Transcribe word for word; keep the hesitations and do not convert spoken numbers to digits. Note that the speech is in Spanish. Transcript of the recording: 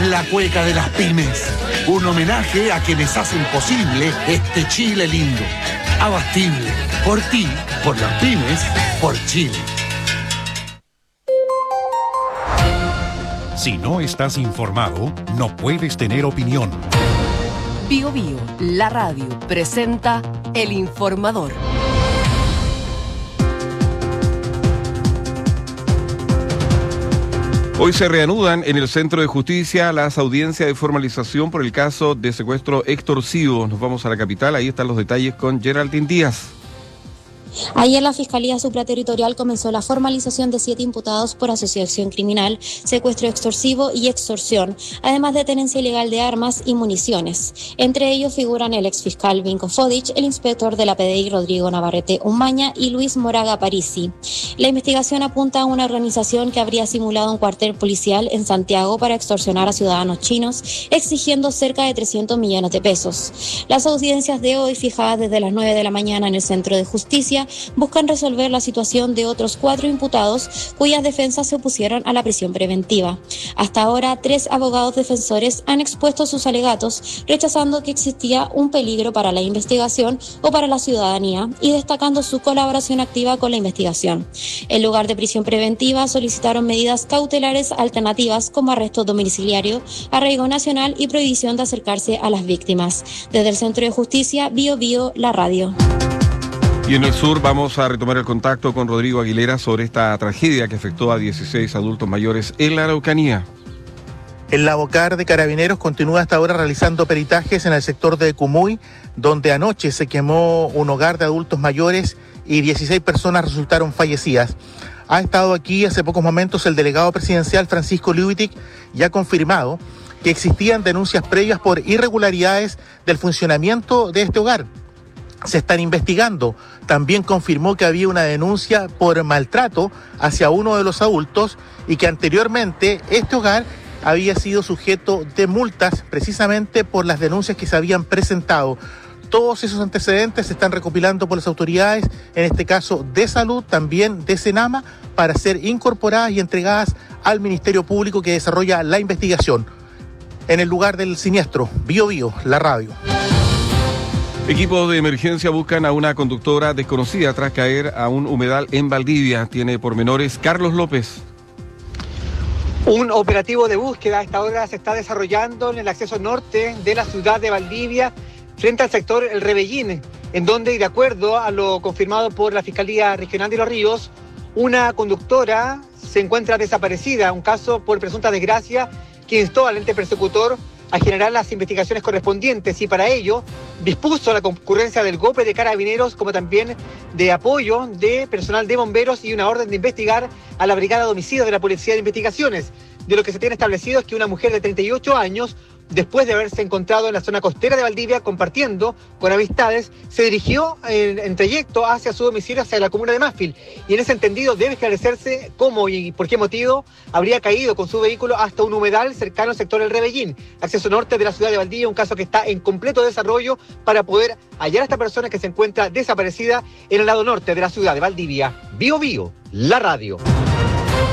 La cueca de las pymes. Un homenaje a quienes hacen posible este Chile lindo. Abastible. Por ti, por las pymes, por Chile. Si no estás informado, no puedes tener opinión. Bio Bio, la radio, presenta El Informador. Hoy se reanudan en el Centro de Justicia las audiencias de formalización por el caso de secuestro extorsivo. Nos vamos a la capital, ahí están los detalles con Geraldine Díaz. Ayer la Fiscalía Supraterritorial comenzó la formalización de siete imputados por asociación criminal, secuestro extorsivo y extorsión, además de tenencia ilegal de armas y municiones. Entre ellos figuran el exfiscal Vinko Fodic, el inspector de la P D I Rodrigo Navarrete Umaña y Luis Moraga Parisi. La investigación apunta a una organización que habría simulado un cuartel policial en Santiago para extorsionar a ciudadanos chinos, exigiendo cerca de trescientos millones de pesos. Las audiencias de hoy, fijadas desde las nueve de la mañana en el Centro de Justicia, buscan resolver la situación de otros cuatro imputados cuyas defensas se opusieron a la prisión preventiva. Hasta ahora, tres abogados defensores han expuesto sus alegatos, rechazando que existía un peligro para la investigación o para la ciudadanía y destacando su colaboración activa con la investigación. En lugar de prisión preventiva, solicitaron medidas cautelares alternativas como arresto domiciliario, arraigo nacional y prohibición de acercarse a las víctimas. Desde el Centro de Justicia, Bio Bio, la radio. Y en el sur vamos a retomar el contacto con Rodrigo Aguilera sobre esta tragedia que afectó a dieciséis adultos mayores en la Araucanía. El Lavocar de Carabineros continúa hasta ahora realizando peritajes en el sector de Cumuy, donde anoche se quemó un hogar de adultos mayores y dieciséis personas resultaron fallecidas. Ha estado aquí hace pocos momentos el delegado presidencial Francisco Liubitic y ha confirmado que existían denuncias previas por irregularidades del funcionamiento de este hogar. Se están investigando. También confirmó que había una denuncia por maltrato hacia uno de los adultos y que anteriormente este hogar había sido sujeto de multas precisamente por las denuncias que se habían presentado. Todos esos antecedentes se están recopilando por las autoridades, en este caso de salud, también de Senama, para ser incorporadas y entregadas al Ministerio Público que desarrolla la investigación. En el lugar del siniestro, Bio Bio, la radio. Equipos de emergencia buscan a una conductora desconocida tras caer a un humedal en Valdivia. Tiene pormenores Carlos López. Un operativo de búsqueda a esta hora se está desarrollando en el acceso norte de la ciudad de Valdivia, frente al sector El Rebellín, en donde, de acuerdo a lo confirmado por la Fiscalía Regional de Los Ríos, una conductora se encuentra desaparecida, un caso por presunta desgracia que instó al ente persecutor a generar las investigaciones correspondientes y para ello dispuso la concurrencia del GOPE de Carabineros como también de apoyo de personal de bomberos y una orden de investigar a la Brigada de Homicidios de la Policía de Investigaciones. De lo que se tiene establecido es que una mujer de treinta y ocho años, después de haberse encontrado en la zona costera de Valdivia compartiendo con amistades, se dirigió en, en trayecto hacia su domicilio, hacia la comuna de Mafil. Y en ese entendido debe esclarecerse cómo y por qué motivo habría caído con su vehículo hasta un humedal cercano al sector El Rebellín, acceso norte de la ciudad de Valdivia, un caso que está en completo desarrollo para poder hallar a esta persona que se encuentra desaparecida en el lado norte de la ciudad de Valdivia. Bio Bio, la radio.